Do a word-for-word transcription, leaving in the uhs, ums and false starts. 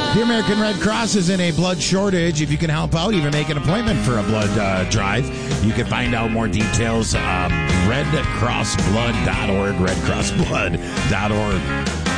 The American Red Cross is in a blood shortage. If you can help out, even make an appointment for a blood uh, drive. You can find out more details. Um, red cross blood dot org, red cross blood dot org.